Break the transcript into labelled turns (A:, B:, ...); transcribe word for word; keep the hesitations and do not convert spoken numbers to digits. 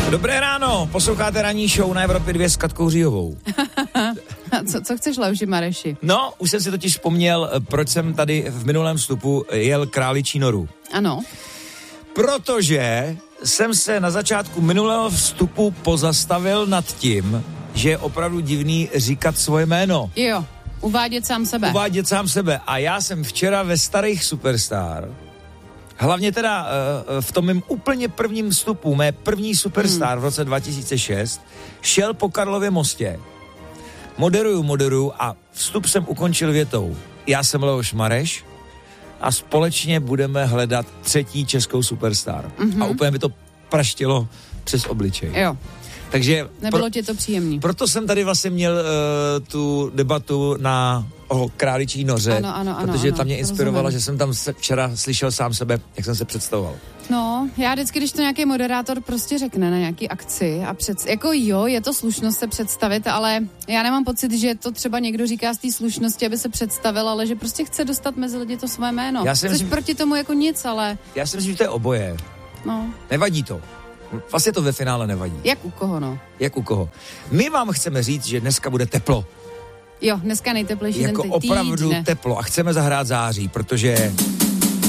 A: Dobré ráno, posloucháte ranní show na Evropě dva s Katkou Říhovou.
B: co, co chceš, Leoši Mareši?
A: No, už jsem si totiž vzpomněl, proč jsem tady v minulém vstupu jel Králičí noru.
B: Ano.
A: Protože jsem se na začátku minulého vstupu pozastavil nad tím, že je opravdu divný říkat svoje jméno.
B: Jo, uvádět sám sebe.
A: Uvádět sám sebe. A já jsem včera ve starých Superstar, hlavně teda uh, v tom mém úplně prvním vstupu, mé první Superstar hmm. v roce dva tisíce šest, šel po Karlově mostě. Moderuju, moderuju a vstup jsem ukončil větou. Já jsem Leoš Mareš a společně budeme hledat třetí českou Superstar. Mm-hmm. A úplně by to praštilo přes obličej.
B: Jo.
A: Takže
B: nebylo
A: pro,
B: tě to příjemný.
A: Proto jsem tady vlastně měl uh, tu debatu na o Králičí noře,
B: ano, ano, ano,
A: protože
B: ano,
A: ta mě inspirovala,
B: rozumím.
A: že jsem tam se včera slyšel sám sebe, jak jsem se představoval.
B: No, já vždycky, když to nějaký moderátor prostě řekne na nějaký akci a před, jako jo, je to slušnost se představit, ale já nemám pocit, že to třeba někdo říká z té slušnosti, aby se představil, ale že prostě chce dostat mezi lidi to své jméno.
A: Já si
B: Což
A: myslím,
B: proti tomu jako nic, ale...
A: Já si myslím, že to je oboje.
B: No.
A: Nevadí to. Vlastně to ve finále nevadí.
B: Jak u koho, no?
A: Jak u koho. My vám chceme říct, že dneska bude teplo.
B: Jo, dneska nejteplejší
A: jako
B: den
A: opravdu
B: týdne.
A: teplo a chceme zahrát září, protože